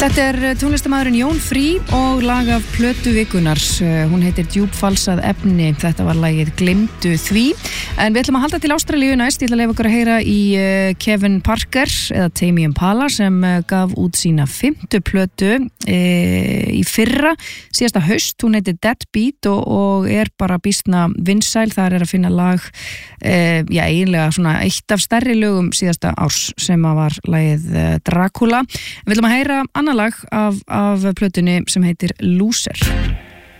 Þetta tónlistarmaðurinn Jón Frí og lag af plötu vikunnar. Hún heitir Djúpfalsað efni. Þetta var lagið Gleymdu því. En við ætlum að halda til Ástralíu næst. Ég ætla að leyfa ykkur að heyra í Kevin Parker eða Tame Impala sem gaf út sína 5. plötu í fyrra, síðasta haust. Hún heitir Deadbeat og bara býstna vinsæl. Þar að finna lag eiginlega svona eitt af stærri lögum síðasta árs sem var lagið Dracula. Við ætlum að heyra annað lag af plötunni sem heitir Loser.